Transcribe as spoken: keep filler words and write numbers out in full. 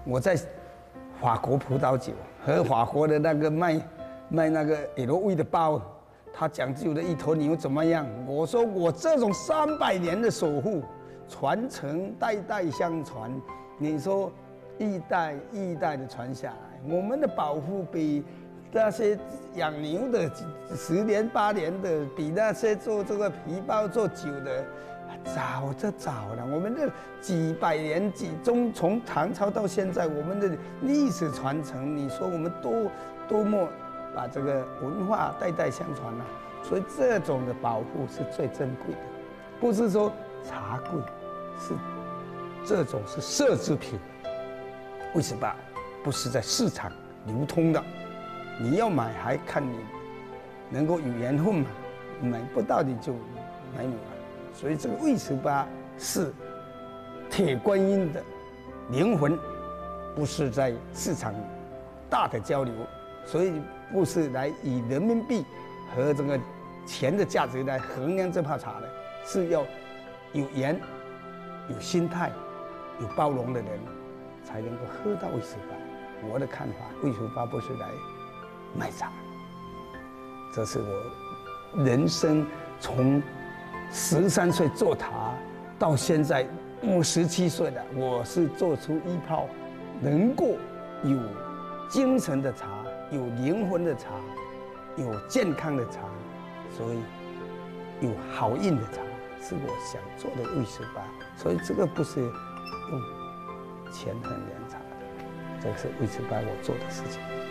我在法国葡萄酒和法国的那个卖卖那个 L V 的包，他讲究的一头牛怎么样？我说我这种三百年的守护、传承、代代相传，你说一代一代的传下来，我们的保护比那些养牛的十年八年的，比那些做这个皮包做酒的。早就早了，我们这几百年几中从唐朝到现在，我们的历史传承，你说我们多多么把这个文化代代相传啊？所以这种的保护是最珍贵的，不是说茶贵，是这种是奢侈品。为什么？不是在市场流通的，你要买还看你能够有缘分嘛，买不到你就没有了。所以这个魏十八是铁观音的灵魂，不是在市场大的交流，所以不是来以人民币和这个钱的价值来衡量这泡茶的，是要有缘、有心态、有包容的人，才能够喝到魏十八。我的看法，魏十八不是来卖茶，这是我人生从十三岁做茶，到现在五十七岁了，我是做出一泡能够有精神的茶，有灵魂的茶，有健康的茶，所以有好运的茶，是我想做的魏十八。所以这个不是用钱衡量茶的，这个是魏十八我做的事情。